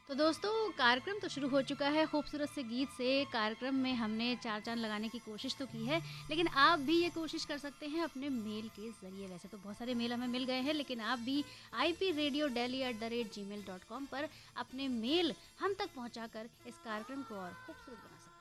तो दोस्तों कार्यक्रम तो शुरू हो चुका है खूबसूरत से गीत से। कार्यक्रम में हमने चार चांद लगाने की कोशिश तो की है, लेकिन आप भी ये कोशिश कर सकते हैं अपने मेल के ज़रिए। वैसे तो बहुत सारे मेल हमें मिल गए हैं, लेकिन आप भी ipradiodeli@gmail.com पर अपने मेल हम तक पहुंचाकर इस कार्यक्रम को और खूबसूरत बना सकते हैं।